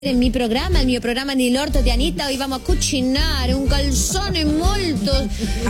Il mio programma di l'orto di Anita, hoy vamos a cucinare un calzone molto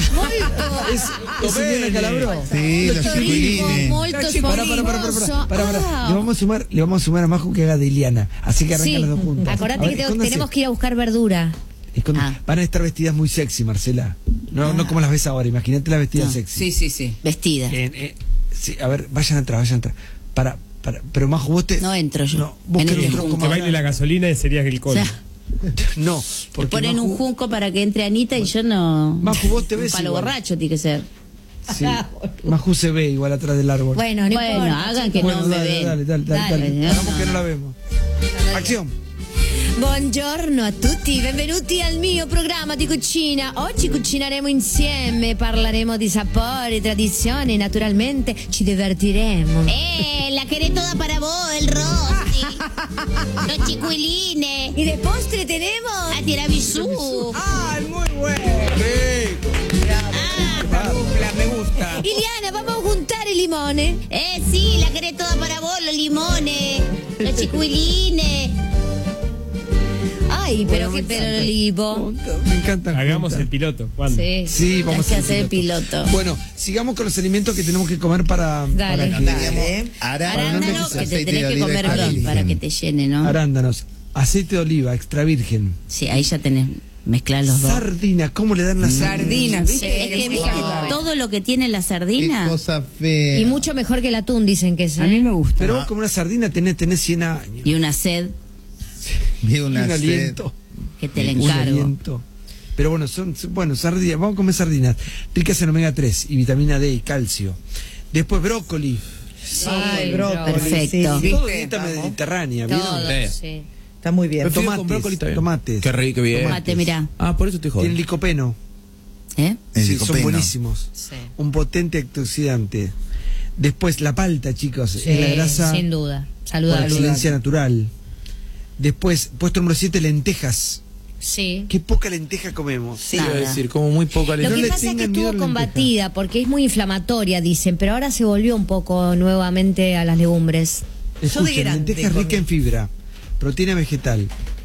¿Es Calabro? Sí, los chiquilines. molto spolvoroso. Para. Le vamos a sumar a Maju que haga de Iliana. Así que arrancan Sí, las dos juntas. acordate A ver, que escóndanse. tenemos que ir a buscar verdura. Van a estar vestidas muy sexy, Marcela. No como las ves ahora. Imagínate las vestidas sexy. Sí. Vestida. Sí, a ver, vayan atrás. Pero Maju, vos te... No entro yo. No, vos En querés este otro junco. como... Que baile la gasolina y sería el O colmo. sea, No, te porque ponen Maju, un junco para que entre Anita y yo no. Maju, vos te un ves palo igual. borracho tiene que ser. Sí, Maju se ve igual atrás del árbol. Bueno, no importa, hagan chicos. que Bueno, no me dale, ven. dale. Hagamos que no la vemos. Acción. Buongiorno a tutti, benvenuti al mio programma di cucina. Oggi cucineremo insieme, parleremo di sapori, tradizioni, naturalmente ci divertiremo. La querés toda para vos, el Rossi. Los chiquilines. Y de postre tenemos A tiramisú. ¡Ay, muy bueno! Esta dupla me gusta. Iliana, vamos a juntar el limone. Sí, la querés toda para vos, los limones. Los chiquilines. Ay, pero qué pelo el olivo. Me encanta. Hagamos el piloto. ¿Cuándo? Sí, vamos Hay que a hacer el piloto. Bueno, sigamos con los alimentos que tenemos que comer para... Dale. para que- Dale. Arándanos que te aceite tenés de que oliva comer extra bien virgen. para que te llene, ¿no? Arándanos, aceite de oliva extra virgen, Sí, ahí ya tenés mezclar los dos. sardina. ¿Cómo le dan las Sardinas, Sí, ¿viste? es que Qué viste rico. todo lo que tiene la Qué sardina. cosa fea. Y mucho mejor que el atún, dicen que es. A mí me gusta. Pero vos como una sardina tenés 100 años. Y una sed Vi Y una un sed. aliento. que te la Un encargo. aliento. Pero bueno, sardinas. Vamos a comer sardinas. Ricas en omega 3 y vitamina D y calcio. Después brócoli. Ay, brócoli. Perfecto. Sí, Todo ¿viste? dieta Vamos. mediterránea, ¿vieron? Todo, Sí. sí. Está muy bien. Prefiero con brócoli, está bien. Tomates. Qué rico, bien. Tomate, mirá. Ah, por eso estoy Tienen jodiendo. licopeno. ¿Eh? El Sí, son licopeno. buenísimos. Sí. Un potente antioxidante. Después la palta, chicos, es la grasa sin duda. por Saludable. excelencia natural. Después, puesto número 7, lentejas. Sí. Qué poca lenteja comemos. Sí, iba a Nada. decir, como muy poca Lo No que le pasa es que tengan miedo a estuvo la lenteja. combatida porque es muy inflamatoria, dicen, pero ahora se volvió un poco nuevamente a las legumbres. Escuchen, grande lenteja rica comí. en fibra, proteína vegetal,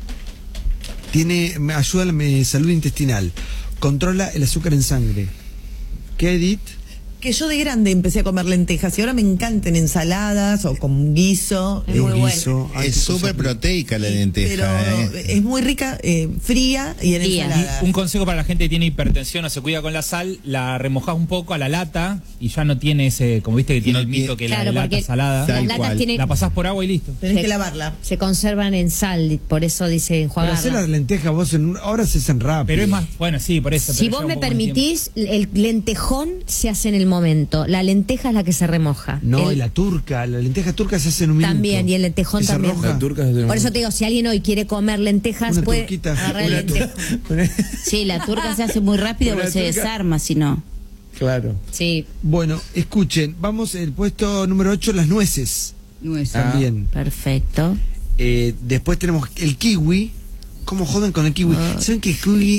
ayuda a la salud intestinal, controla el azúcar en sangre. ¿Qué, Edith? Que yo de grande empecé a comer lentejas y ahora me encantan ensaladas o con guiso. Es muy bueno. guiso, Es súper proteica la lenteja. Pero es muy rica, fría y en Fría. ensalada. Un consejo para la gente que tiene hipertensión o se cuida con la sal, la remojás un poco a la lata y ya no tiene ese, como viste que tiene No el mito que Claro, la lata porque salada, las Tal latas cual. tienen, la pasás por agua y listo. Tenés Sí. que lavarla. se conservan en sal, por eso dice Para enjuagarla. hacer las lentejas vos ahora se hacen rápido. Pero es más, bueno, sí, por eso. Si pero vos lleva me un poco más de tiempo. permitís, el lentejón se hace en el momento. La lenteja es la que se remoja. No, El- y la lenteja turca se hace en un minuto. También, y el lentejón Esa también. roja. La turca es de un- Por eso te digo, si alguien hoy quiere comer lentejas, Una puede turquita. agarrar el Una lentejo. Sí, la turca se hace muy rápido Una porque se turca. desarma, si no. Claro. Sí, Bueno, escuchen, vamos el puesto número 8, las nueces. También. Perfecto. Después tenemos el kiwi. ¿Cómo joden con el kiwi? ¿Saben que el kiwi...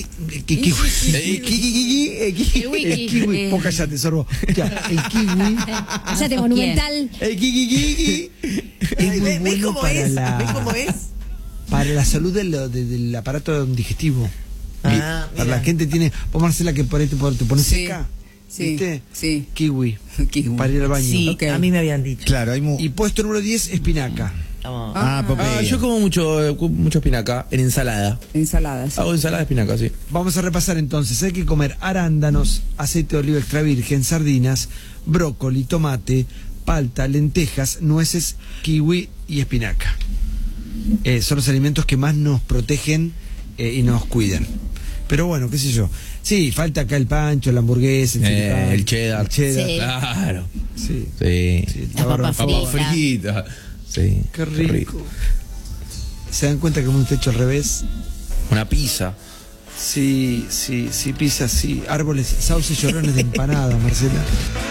El kiwi... Vos callate, sorbo. Ya, el kiwi... cállate monumental. El kiwi es muy ¿Ves bueno cómo para es? la... ¿Ves cómo es? Para la salud del aparato digestivo. Ah, Para mira. la gente tiene... Vos, Marcela, que por ahí te pones Sí, seca. sí, ¿Viste? sí. Kiwi. Kiwi. Para ir al baño. Sí, Ok. a mí me habían dicho. Claro, hay Y puesto número 10, espinaca. Popeye. yo como mucho espinaca en ensalada. Ensaladas. Hago ensalada de espinaca, sí. Vamos a repasar entonces. Hay que comer arándanos, aceite de oliva extra virgen, sardinas, brócoli, tomate, palta, lentejas, nueces, kiwi y espinaca. Son los alimentos que más nos protegen y nos cuidan. Pero bueno, qué sé yo. Sí, falta acá el pancho, la hamburguesa, choripán, El cheddar. el cheddar. Sí. Claro. Sí. Sí. Sí, Las la papas barbacoa. Papas fritas. Sí. Qué rico. ¿Se dan cuenta que hemos hecho al revés? Una pizza. Sí, pizza, sí. Árboles, sauces llorones de empanada, Marcela.